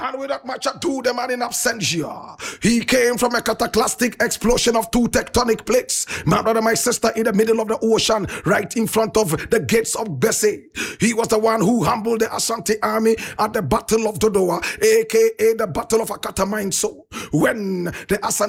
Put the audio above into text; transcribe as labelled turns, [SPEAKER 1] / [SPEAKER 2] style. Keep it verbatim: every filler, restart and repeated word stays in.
[SPEAKER 1] And without much ado, the man in absentia, he came from a cataclysmic explosion of two tectonic plates. My brother, my sister, in the middle of the ocean, right in front of the gates of Bessie. He was the one who humbled the Ashanti army at the Battle of Dodowa, aka the Battle of Akatamanso. When the Ashanti